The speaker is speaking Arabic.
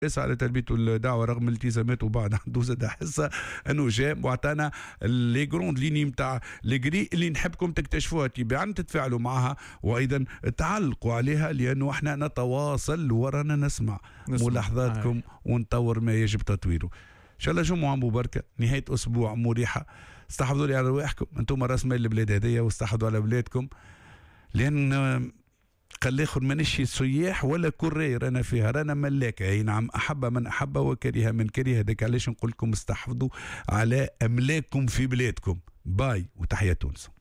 يسعى لتلبية الدعوة رغم الالتزامات، وبعد عنده زاد حصة انه جاء واعطانا لي جروند ليني نتاع لي جري اللي نحبكم تكتشفوها تباعا تتفاعلوا معها وايضا تعلقوا عليها، لانه احنا نتواصل ورانا نسمع ملاحظاتكم ونطور ما يجب تطويره. ان شاء الله جمعة مباركة، نهاية اسبوع مريحة، استحفظوا لي على رواحكم، انتم راس مال البلاد هذيا واستحفظوا على بلادكم، لان قال الاخر مانيش سياح ولا كرير انا فيها، رانا ملاك. اي نعم، احب من احب وكره من كره، هذاك علاش نقول لكم استحفظوا على املاككم في بلادكم. باي وتحية تونس.